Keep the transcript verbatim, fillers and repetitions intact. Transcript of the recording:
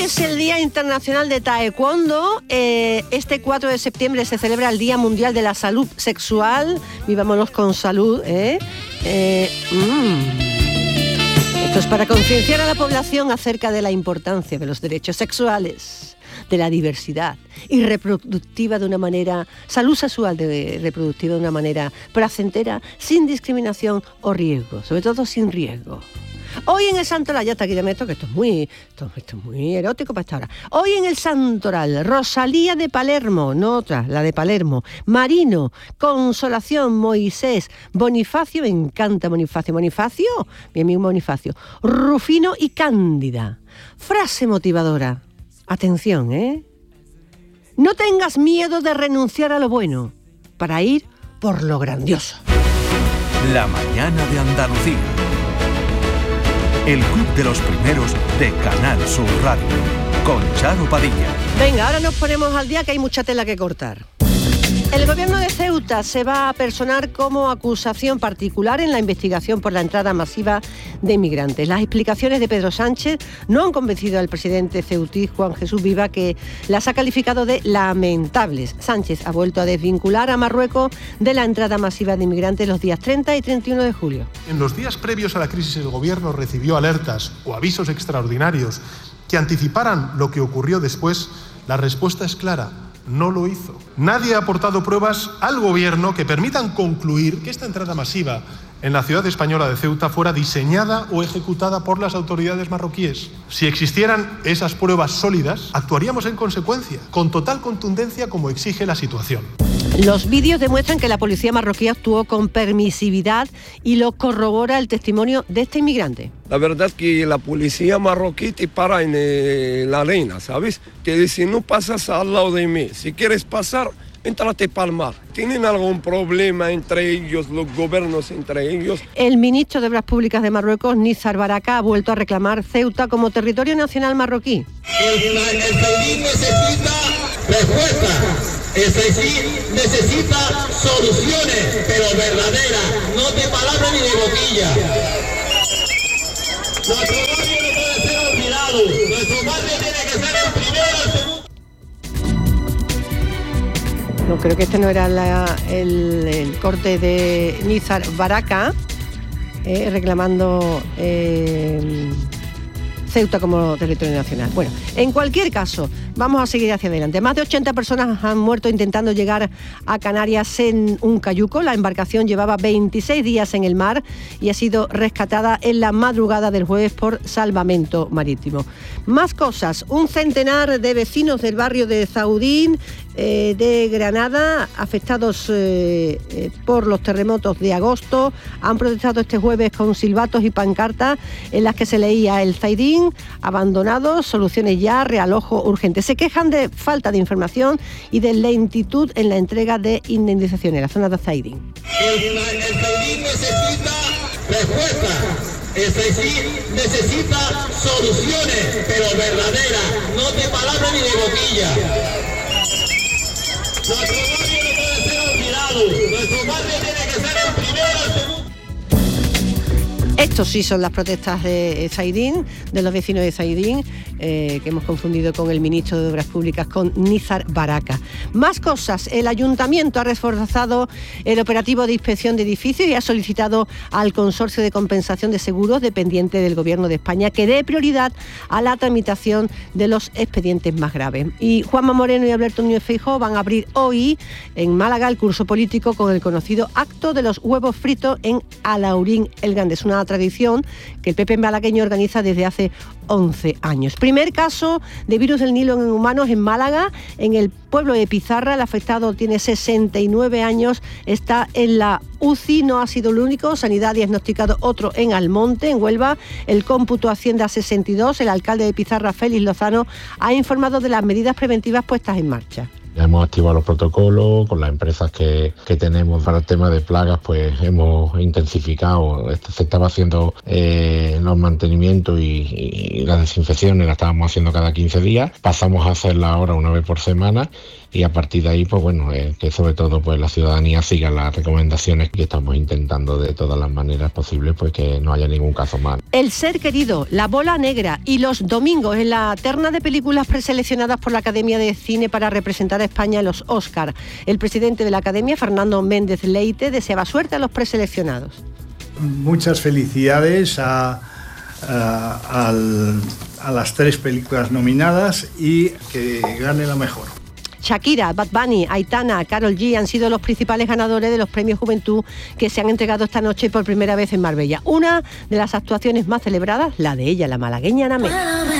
es el Día Internacional de Taekwondo. Eh, este cuatro de septiembre se celebra el Día Mundial de la Salud Sexual. Vivámonos con salud, ¿eh? eh mm. Esto es para concienciar a la población acerca de la importancia de los derechos sexuales, de la diversidad y reproductiva de una manera, salud sexual de, reproductiva de una manera placentera, sin discriminación o riesgo, sobre todo sin riesgo. Hoy en el Santoral, ya está aquí de meto, que esto es muy esto, esto es muy erótico para esta hora. Hoy en el Santoral, Rosalía de Palermo, no otra, la de Palermo, Marino, Consolación, Moisés, Bonifacio, me encanta Bonifacio, Bonifacio, mi amigo Bonifacio, Rufino y Cándida. Frase motivadora. Atención, ¿eh? No tengas miedo de renunciar a lo bueno para ir por lo grandioso. La mañana de Andalucía. El club de los primeros de Canal Sur Radio, con Charo Padilla. Venga, ahora nos ponemos al día que hay mucha tela que cortar. El gobierno de Ceuta se va a personar como acusación particular en la investigación por la entrada masiva de inmigrantes. Las explicaciones de Pedro Sánchez no han convencido al presidente ceutí Juan Jesús Viva, que las ha calificado de lamentables. Sánchez ha vuelto a desvincular a Marruecos de la entrada masiva de inmigrantes los días treinta y treinta y uno de julio. En los días previos a la crisis, el gobierno recibió alertas o avisos extraordinarios que anticiparan lo que ocurrió después. La respuesta es clara. No lo hizo. Nadie ha aportado pruebas al gobierno que permitan concluir que esta entrada masiva en la ciudad española de Ceuta fuera diseñada o ejecutada por las autoridades marroquíes. Si existieran esas pruebas sólidas, actuaríamos en consecuencia, con total contundencia como exige la situación. Los vídeos demuestran que la policía marroquí actuó con permisividad y lo corrobora el testimonio de este inmigrante. La verdad es que la policía marroquí te para en eh, la arena, ¿sabes? Te dice, no pasas al lado de mí. Si quieres pasar, éntrate para el mar. ¿Tienen algún problema entre ellos, los gobiernos entre ellos? El ministro de Obras Públicas de Marruecos, Nizar Baraka, ha vuelto a reclamar Ceuta como territorio nacional marroquí. El, el Saidín necesita respuestas. El Saidín necesita soluciones, pero verdaderas, no de palabras ni de boquilla. Nuestro barrio no puede ser olvidado. Nuestro barrio tiene que ser el primero, el segundo. No, creo que este no era la, el, el corte de Nizar Baraka, eh, reclamando eh, Ceuta como territorio nacional. Bueno, en cualquier caso, vamos a seguir hacia adelante. Más de ochenta personas han muerto intentando llegar a Canarias en un cayuco. La embarcación llevaba veintiséis días en el mar y ha sido rescatada en la madrugada del jueves por salvamento marítimo. Más cosas. Un centenar de vecinos del barrio de Zaudín, eh, de Granada, afectados eh, eh, por los terremotos de agosto, han protestado este jueves con silbatos y pancartas en las que se leía: el Zaidín abandonado, soluciones ya, realojo urgente. Se quejan de falta de información y de lentitud en la entrega de indemnizaciones en la zona de Zaidín. El, el Zaidín necesita respuestas. El Zaidín necesita soluciones, pero verdaderas, no de palabras ni de boquilla. Nuestro barrio no puede ser olvidado. Nuestro barrio tiene que ser el primero, el segundo. Estos sí son las protestas de Zaidín, de los vecinos de Zaidín, eh, que hemos confundido con el ministro de Obras Públicas, con Nizar Baraka. Más cosas. El ayuntamiento ha reforzado el operativo de inspección de edificios y ha solicitado al Consorcio de Compensación de Seguros, dependiente del Gobierno de España, que dé prioridad a la tramitación de los expedientes más graves. Y Juanma Moreno y Alberto Núñez Feijóo van a abrir hoy en Málaga el curso político con el conocido acto de los huevos fritos en Alhaurín el Grande. Es una tradición que el P P malagueño organiza desde hace once años. Primer caso de virus del Nilo en humanos en Málaga, en el pueblo de Pizarra. El afectado tiene sesenta y nueve años, está en la U C I, no ha sido el único. Sanidad ha diagnosticado otro en Almonte, en Huelva. El cómputo asciende a sesenta y dos. El alcalde de Pizarra, Félix Lozano, ha informado de las medidas preventivas puestas en marcha. Ya hemos activado los protocolos con las empresas que, que tenemos para el tema de plagas, pues hemos intensificado. Se estaba haciendo eh, los mantenimientos y, y las desinfecciones las estábamos haciendo cada quince días. Pasamos a hacerla ahora una vez por semana y a partir de ahí, pues bueno, eh, que sobre todo pues la ciudadanía siga las recomendaciones que estamos intentando de todas las maneras posibles, pues que no haya ningún caso más. El ser querido, La bola negra y Los domingos en la terna de películas preseleccionadas por la Academia de Cine para representar a España en los Oscar. El presidente de la Academia, Fernando Méndez Leite, deseaba suerte a los preseleccionados. Muchas felicidades a, a, al, a las tres películas nominadas y que gane la mejor. Shakira, Bad Bunny, Aitana, Karol G han sido los principales ganadores de los premios Juventud que se han entregado esta noche por primera vez en Marbella. Una de las actuaciones más celebradas, la de ella, la malagueña Ana Mena.